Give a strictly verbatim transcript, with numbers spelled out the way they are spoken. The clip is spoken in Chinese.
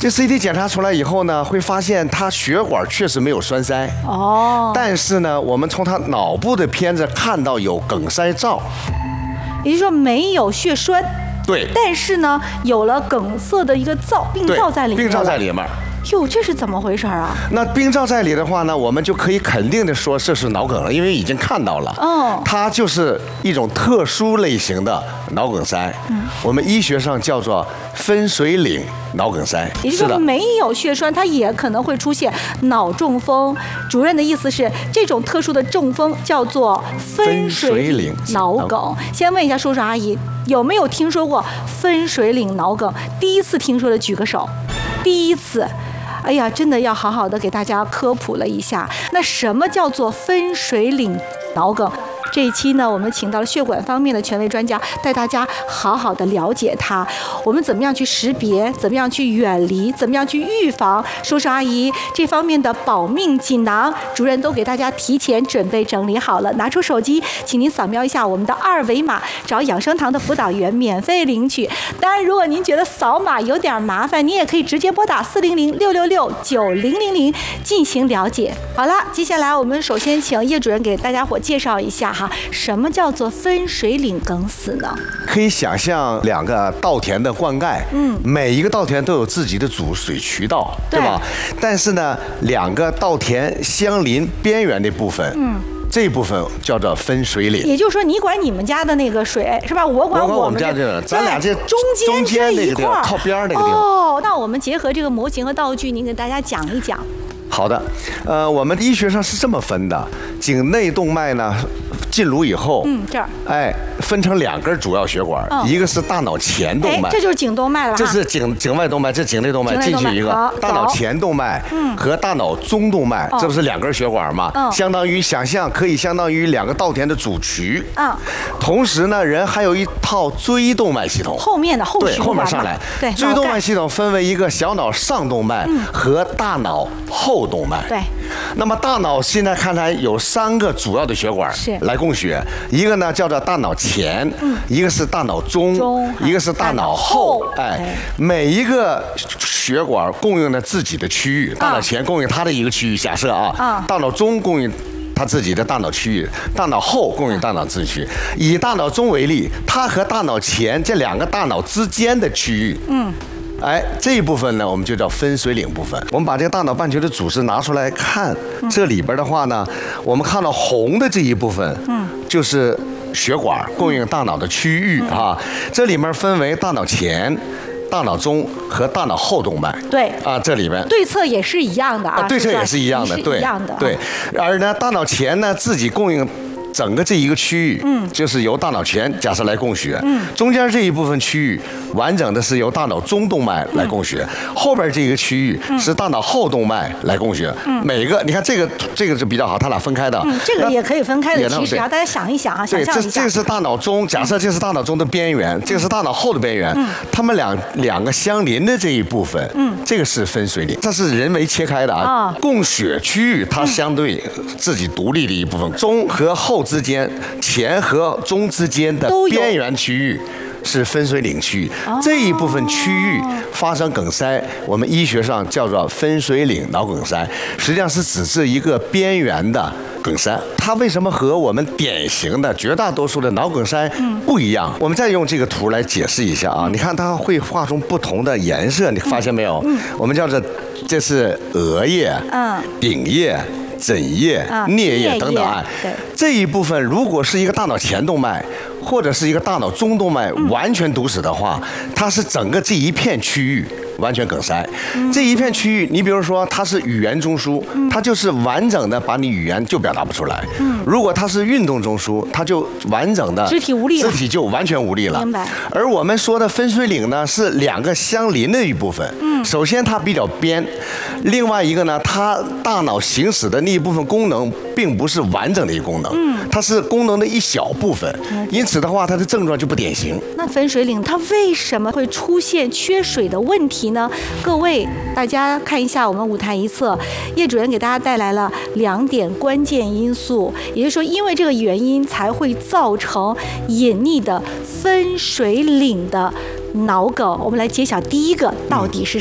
这 C T 检查出来以后呢，会发现他血管确实没有栓塞。哦。但是呢，我们从他脑部的片子看到有梗塞灶。 也就是说没有血栓。 对。 但是呢，有了梗塞的一个灶，病灶在里面。 病灶在里面。 哟，这是怎么回事啊？ 那病灶在里的话呢，我们就可以肯定的说这是脑梗了，因为已经看到了。哦。它就是一种特殊类型的脑梗塞，嗯，我们医学上叫做分水岭脑梗塞。 也就是说，没有血栓，它也可能会出现脑中风。主任的意思是，这种特殊的中风叫做分水岭脑梗。先问一下叔叔阿姨，有没有听说过分水岭脑梗？第一次听说的举个手。第一次。哎呀，真的要好好的给大家科普了一下，那什么叫做分水岭脑梗？这一期呢，我们请到了血管方面的权威专家，带大家好好的了解它。我们怎么样去识别？怎么样去远离？怎么样去预防？叔叔阿姨这方面的保命锦囊，主任都给大家提前准备整理好了。拿出手机，请您扫描一下我们的二维码，找养生堂的辅导员免费领取。当然，如果您觉得扫码有点麻烦，您也可以直接拨打四零零六六六九零零零进行了解。好了，接下来我们首先请叶主任给大家伙介绍一下哈。什么叫做分水岭梗死呢？ 可以想象两个稻田的灌溉，嗯，每一个稻田都有自己的主水渠道，对吧？但是呢，两个稻田相邻边缘的部分，嗯。这一部分叫做分水岭， 也就是说，你管你们家的那个水是吧？我管我们家这个，咱俩这中间中间那个地方靠边那个地方。 哦，那我们结合这个模型和道具，您给大家讲一讲。 好的，呃，我们医学上是这么分的，颈内动脉呢进颅以后， 嗯，这儿， 哎，分成两根主要血管，哦、一个是大脑前动脉， 这就是颈动脉了， 这是颈颈外动脉，这颈内动脉进去一个大脑前动脉，嗯，和大脑中动脉，这不是两根血管吗？嗯，相当于想象可以相当于两个稻田的主渠，嗯，同时呢，人还有一套椎动脉系统， 后面的后对后面上来， 对， 椎动脉系统分为一个小脑上动脉和大脑后动脉， 对。 那么大脑现在看来有三个主要的血管来供血，一个呢叫做大脑前，嗯、一个是大脑中，中一个是大脑后。哎，每一个血管供应了自己的区域，大脑前供应它的一个区域，假设啊，啊大脑中供应它自己的大脑区域，大脑后供应大脑自区。以大脑中为例，它和大脑前这两个大脑之间的区域，嗯。哎，这一部分呢，我们就叫分水岭部分。我们把这个大脑半球的组织拿出来看，这里边的话呢，我们看到红的这一部分，嗯，就是血管供应大脑的区域啊。这里面分为大脑前、大脑中和大脑后动脉。 对啊，这里面对侧也是一样的啊， 对侧也是一样的，对， 一样的。 对，而呢，大脑前呢自己供应整个这一个区域，嗯，就是由大脑前假设来供血，嗯，中间这一部分区域完整的是由大脑中动脉来供血，嗯、后边这个区域是大脑后动脉来供血。嗯，每个你看这个这个是比较好，它俩分开的。 嗯，这个也可以分开的。其实啊，大家想一想啊，想象一下。 对，这这是大脑中，假设这是大脑中的边缘，这个是大脑后的边缘，嗯，它们两两个相邻的这一部分，嗯，这个是分水岭，这是人为切开的啊。供血区域它相对自己独立的一部分，中和后之间、前和中之间的边缘区域是分水岭区域，这一部分区域发生梗塞，我们医学上叫做分水岭脑梗塞，实际上是指这一个边缘的梗塞。它为什么和我们典型的绝大多数的脑梗塞不一样？我们再用这个图来解释一下啊，你看它会画出不同的颜色，你发现没有？我们叫做这是额叶、顶叶、枕叶、颞叶等等啊，这一部分如果是一个大脑前动脉或者是一个大脑中动脉完全堵死的话，它是整个这一片区域完全梗塞。这一片区域，你比如说它是语言中枢，它就是完整的把你语言就表达不出来。如果它是运动中枢，它就完整的肢体无力了， 肢体就完全无力了。 明白。 而我们说的分水岭呢，是两个相邻的一部分。首先它比较边，另外一个呢，它大脑行使的那一部分功能并不是完整的一个功能，它是功能的一小部分。因此的话，它的症状就不典型。 那分水岭它为什么会出现缺水的问题呢？各位，大家看一下我们舞台一侧，叶主任给大家带来了两点关键因素，也就是说，因为这个原因才会造成隐匿的分水岭的脑梗。我们来揭晓第一个到底是